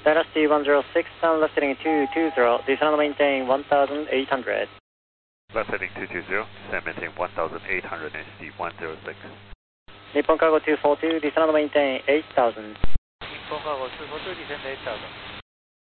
Dynasty 106, left heading 220, descend and maintain 1,800. Left heading 220, descend maintain 1,800, NC 106. Nippon Cargo 242, descend and maintain 8,000. Nippon Cargo 242, descend 8,000.